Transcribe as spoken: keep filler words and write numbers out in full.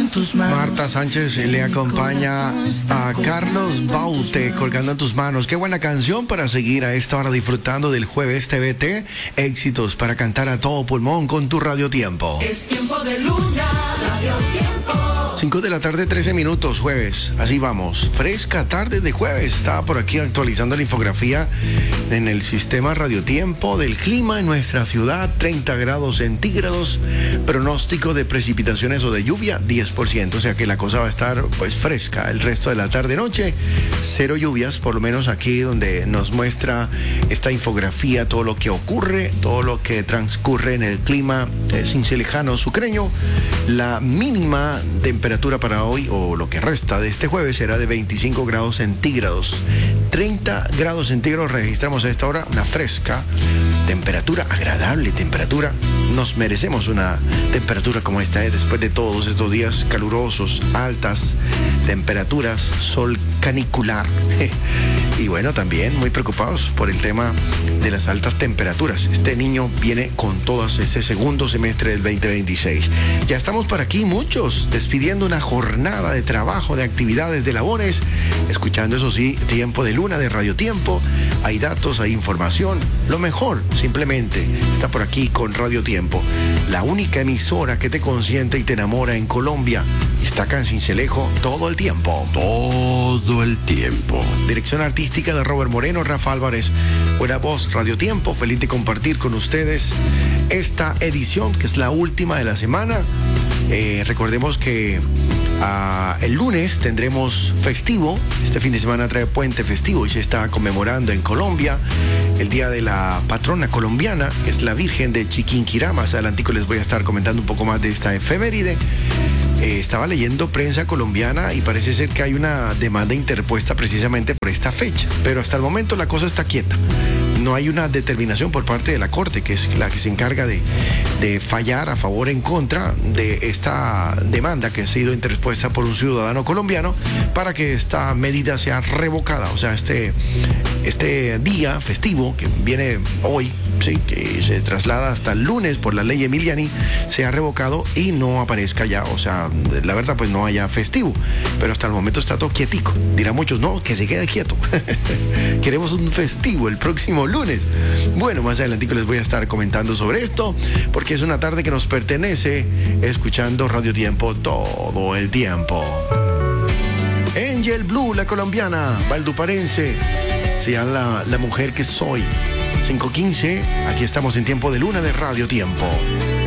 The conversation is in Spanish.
en tus manos. Marta Sánchez le acompaña a Carlos Baute, Colgando en tus manos. Qué buena canción para seguir a esta hora disfrutando del jueves T V T. Éxitos para cantar a todo pulmón con tu Radio Tiempo. Es tiempo de luna, Radio Tiempo. cinco de la tarde, trece minutos, jueves. Así vamos. Fresca tarde de jueves. Estaba por aquí actualizando la infografía en el sistema Radio Tiempo del clima en nuestra ciudad. treinta grados centígrados. Pronóstico de precipitaciones o de lluvia, diez por ciento. O sea que la cosa va a estar pues fresca el resto de la tarde-noche. Cero lluvias, por lo menos aquí donde nos muestra esta infografía todo lo que ocurre, todo lo que transcurre en el clima eh, cincilejano sucreño. La mínima temperatura para hoy, o lo que resta de este jueves, será de veinticinco grados centígrados. treinta grados centígrados registramos a esta hora, una fresca temperatura, agradable temperatura. Nos merecemos una temperatura como esta, ¿eh? Después de todos estos días calurosos, altas temperaturas, sol canicular. Y bueno, también muy preocupados por el tema de las altas temperaturas. Este niño viene con todas este segundo semestre del veinte veintiséis. Ya estamos por aquí muchos, despidiendo una jornada de trabajo, de actividades, de labores, escuchando eso sí, Tiempo de Luna de Radio Tiempo. Hay datos, hay información. Lo mejor, simplemente, está por aquí con Radio Tiempo, la única emisora que te consiente y te enamora en Colombia. Está acá en Sincelejo todo el tiempo. Todo el tiempo. Dirección artística de Robert Moreno, Rafa Álvarez. Buena voz, Radio Tiempo. Feliz de compartir con ustedes esta edición, que es la última de la semana. Eh, recordemos que uh, el lunes tendremos festivo. Este fin de semana trae puente festivo y se está conmemorando en Colombia el día de la patrona colombiana, que es la Virgen de Chiquinquirá. Más adelantico les voy a estar comentando un poco más de esta efeméride. Eh, estaba leyendo prensa colombiana y parece ser que hay una demanda interpuesta precisamente por esta fecha, pero hasta el momento la cosa está quieta. No hay una determinación por parte de la Corte, que es la que se encarga de, de fallar a favor o en contra de esta demanda que ha sido interpuesta por un ciudadano colombiano para que esta medida sea revocada. O sea, este, este día festivo que viene hoy, sí, que se traslada hasta el lunes por la ley Emiliani, sea revocado y no aparezca ya. O sea, la verdad, pues no haya festivo. Pero hasta el momento está todo quietico. Dirán muchos, no, que se quede quieto. Queremos un festivo el próximo lunes. Bueno, más adelantico les voy a estar comentando sobre esto, porque es una tarde que nos pertenece, escuchando Radio Tiempo todo el tiempo. Angel Blue, la colombiana, valduparense, se llama la, la mujer que soy. cinco quince, aquí estamos en Tiempo de Luna de Radio Tiempo.